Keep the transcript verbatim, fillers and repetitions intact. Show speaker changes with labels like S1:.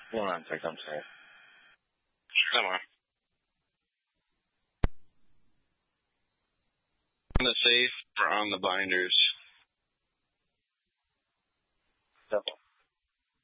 S1: Hold on a second, I'm sorry.
S2: Come on. On the safe or on the binders?
S1: Double.